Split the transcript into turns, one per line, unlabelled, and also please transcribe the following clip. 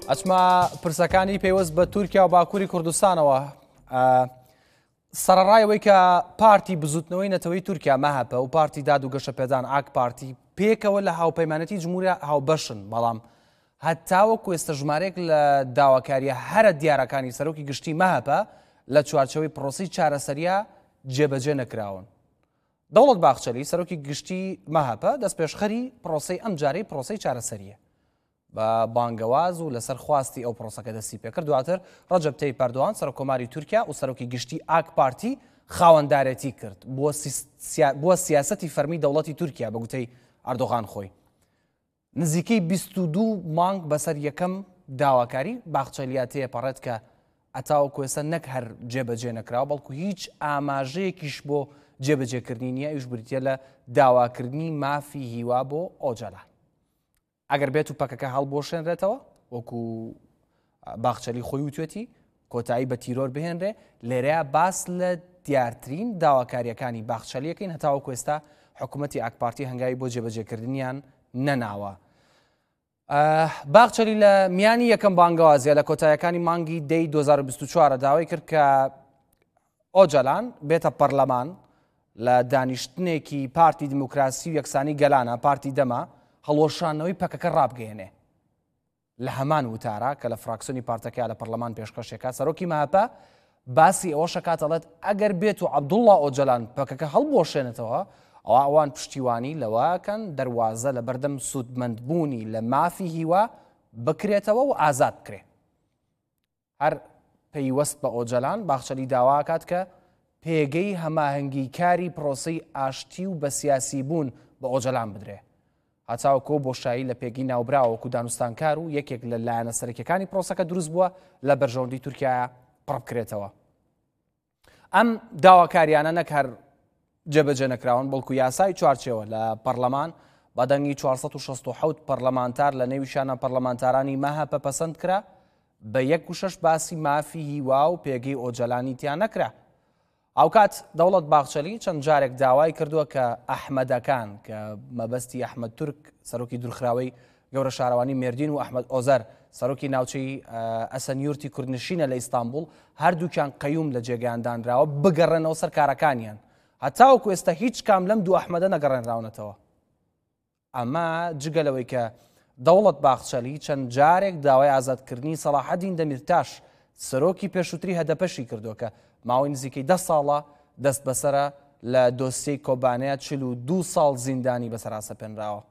ئەچمە پرسەکانی پێوەست بە تورکیا و باکووری کوردستانەوە سەرەڕایەوەی کە پارتی بزوتنەوەی نەتەوەی تورکیا مەهەپە و پارتی داد و گەشە پێدان ئاک پارتی پێکەوە لە هاوپەیمانەتی جمهوریە هاوبەشن، بەڵام هەتاوەکو ئێستا ژمارەیەک لە داواکاریە هەرە دیارەکانی سەرۆکی گشتی مەهەپە لە چوارچەوەی پرۆسی چارەسەریە جێبەجێ نەکراون. دەوڵەت باخچەلی سەرۆکی گشتی مەهەپە دەستپێشخەری پرۆسەی ئەم جارەی پرۆسەی چارەسەریە بە بانگەواز و لەسەر خواستی ئەو پرۆسەکە دەستی پێکرد. دواتر ڕەجەب تەیپ ئەردۆغان سەرۆکۆماری تورکیا و سەرۆکی گشتی ئاک پارتی خاوەندارەتی کرد بۆ سیاسەتی فەرمی دەوڵەتی تورکیا بە گوتەی ئەردۆغان خۆی. نزیکەی 22 مانگ بەسەر یەکەم داواکاری باخچەلیە تێپەڕێت کە ئەتاوەکو ئێستا نەک هەر جێبەجێ نەکراوە بەڵکو هیچ ئاماژەیەکیش بۆ جێبەجێکردنی نییە، ئەوش بریتە لە داواکردنی مافی هیوا بۆ ئۆجەلان. ئەگەر بێت و پەکەکە هەڵبۆشێنرێتەوە وەکو باخچەلی خۆی وتوێتی کۆتایی بە تیرۆر بهێنرێ، لێرەیە باس لە دیارترین داواکاریەکانی باخچەلیەکەین هەتاوەکو ئێستا حکوومەتی ئاک پارتی هەنگاوی بۆ جێبەجێکردنیان نەناوە. باخچەلی لە میانی یەکەم بانگەوازیە لە کۆتاییەکانی مانگی دەی 2024 داوای کرد کە ئۆجەلان بێتە پەرلەمان لە دانیشتنێکی پارتی دیموکراسی و یەکسانی گەلانە پارتی دەما هەڵۆشانەوەی پەکەکە ڕابگەێنێ. لە هەمان وتارە کە لە فراکسیۆنی پارتەکە لە پەرلەمان پێشکەشێکە سەرۆکی مەهەپە باسی ئەوەشە کاتەڵێت ئەگەر بێت و عەبدوڵڵا ئۆجەلان پەکەکە هەڵبۆشێنێتەوە ئەوە ئەوان پشتیوانی لەوەکەن دەواازە لە بەردەم سوودمەندبوونی لە مافی هیوا بکرێتەوە و ئازاد بکرێ. هەر پەیوەست بە ئۆجەلان باخچەلی داواکات کە پێگەی هەماهەنگیکاری پرۆسەی ئاشتی و بە سیاسی بوون بە ئۆجەلان بدرێ. هەچاوکۆ بۆشایی لە پێگی ناوبراوەکو دانوستانکار و یەکێک لە لایەنە سەرەکیەکانی پرۆسەکە دروست بووە لە بەرژەوەندی تورکیایە پڕ بکرێتەوە. ئەم داواکاریانە نەک هەر جێبەجێ نەکراون بەڵکو یاسای چوارچێوە لە پەرلەمان بەدەنگی 467 پەرلەمانتار لە نێویشانە پەرلەمانتارانی مەهەپە پەسەند کرا بە 1/6 باسی مافی هیوا و پێگەی ئۆجەلانی تیان نەکرا. ئەوکات دەوڵەت باخچەلی چەند جارێک داوای کردووە کە ئەحمەدەکان کە مەبەستی ئەحمەد تورک سەرۆکی دوورخراوەی گەورە شارەوانی مێردین و ئەحمەد ئۆزەر سەرۆکی ناوچەی ئەسەنیورتی کوردنشینە لە ئیستانبول هەردووکیان قەیوم لە جێگەیاندانراوە بگەڕێنەوە سەر کارەکانیان. هەتاوەکو ئێستا هیچ کام لەم دوو ئەحمەدە نەگەڕێنراونەتەوە. ئەمە جگەلەوەی کە دەوڵەت باخچەلی چەند جارێک داوای ئازادکردنی سەلاحەدین دەمیرتاش سەرۆکی پێشووتری هەدەپەشی کردووە کە ماوەی نزیکەی 10 ساڵە دەست بەسەرە لە دۆسیەی کۆبانەیە 42 ساڵ زیندانی بەسەراسە پێنراوە.